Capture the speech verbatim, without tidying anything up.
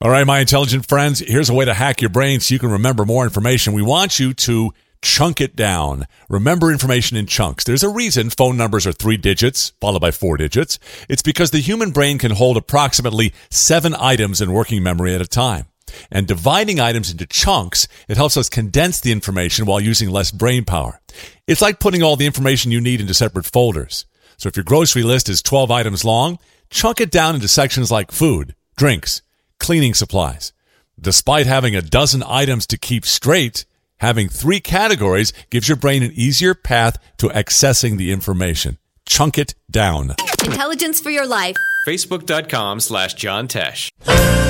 All right, my intelligent friends, here's a way to hack your brain so you can remember more information. We want you to chunk it down. Remember information in chunks. There's a reason phone numbers are three digits, followed by four digits. It's because the human brain can hold approximately seven items in working memory at a time. And dividing items into chunks, it helps us condense the information while using less brain power. It's like putting all the information you need into separate folders. So if your grocery list is twelve items long, chunk it down into sections like food, drinks, cleaning supplies. Despite having a dozen items to keep straight, having three categories gives your brain an easier path to accessing the information. Chunk it down. Intelligence for your life. Facebook.com slash John Tesh.